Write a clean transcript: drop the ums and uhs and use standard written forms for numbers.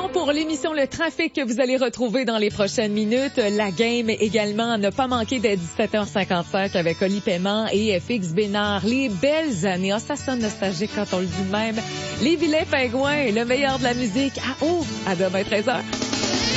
Attention pour l'émission Le Trafic que vous allez retrouver dans les prochaines minutes. La game également à ne pas manquer dès 17h55 avec Oli Paiement et FX Bénard. Les belles années. Ah, ça sonne nostalgique quand on le dit même. Les vilains pingouins, le meilleur de la musique. À demain 13h.